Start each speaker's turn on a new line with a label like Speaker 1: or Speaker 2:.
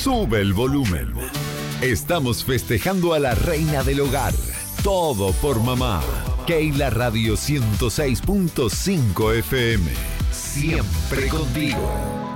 Speaker 1: Sube el volumen. Estamos festejando a la reina del hogar. Todo por mamá. Keila Radio 106.5 FM. Siempre contigo.